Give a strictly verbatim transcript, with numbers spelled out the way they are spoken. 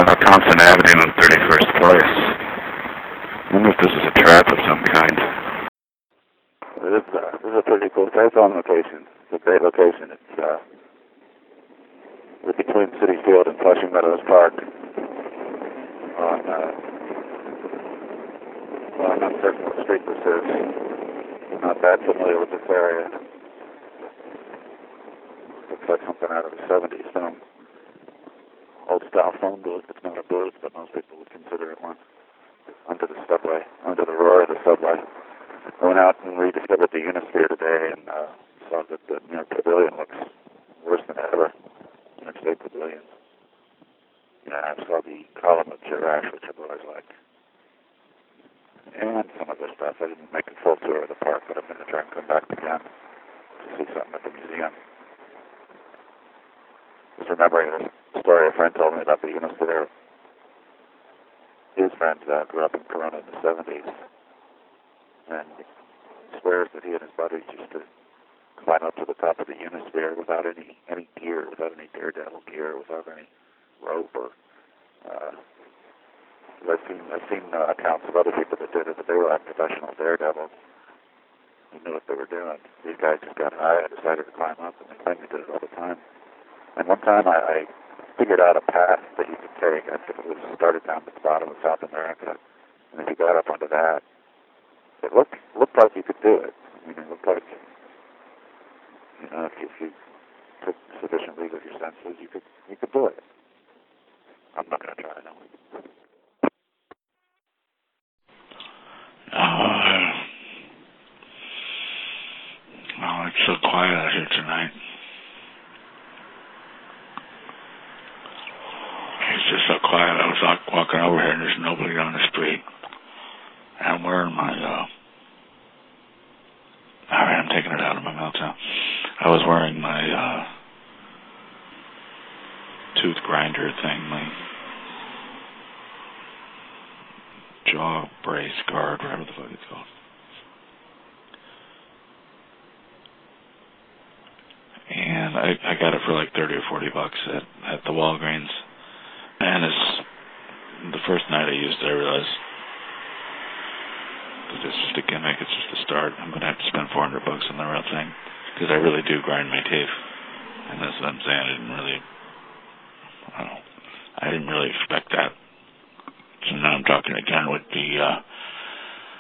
uh, Thompson Avenue and thirty-first Place. I wonder if this is a trap of some kind. This is, uh, this is a pretty cool telephone location. It's a great location. It's uh, we're between City Field and Flushing Meadows Park. On, uh, well, I'm not certain what street this is. I'm not that familiar with this area. Looks like something out of the seventies film. Old style phone booth. It's not a booth, but most people would consider it one. Under the subway, under the roar of the subway. I went out and rediscovered the Unisphere today and uh, saw that the New York Pavilion looks worse than ever. New York State Pavilion. Yeah, I saw the column of Girash, which I've always liked. And some other stuff. I didn't make a full tour of the park, but I'm going to try and come back again to see something at the museum. Just remembering this story a friend told me about the Unisphere. His friend uh, grew up in Corona in the seventies, and he swears that he and his buddies used to climb up to the top of the Unisphere without any any gear, without any daredevil gear, without any rope or. Uh, I've seen I've seen uh, accounts of other people that did it, but they were like professional daredevils who knew what they were doing. These guys just got high and decided to climb up, and they claimed they did it all the time. And one time I, I figured out a path that you could take. I think it was started down at the bottom of South America, and if you got up onto that, it looked looked like you could do it. I mean, it looked like, you know, if you, if you took sufficient leave of your senses, you could you could do it. I'm not going to try, no. Uh, oh, it's so quiet out here tonight. It's just so quiet. I was walking over here and there's nobody on the street. I'm wearing my, uh, alright, I'm taking it out of my mouth now. I was wearing my, uh, tooth grinder thing, my jaw brace guard, whatever the fuck it's called. And I, I got it for like thirty or forty bucks at, at the Walgreens. And it's the first night I used it, I realized that it's just a gimmick, it's just a start. I'm going to have to spend four hundred bucks on the real thing because I really do grind my teeth. And that's what I'm saying. I didn't really, I don't know, I didn't really expect that. So now I'm talking again with the, uh,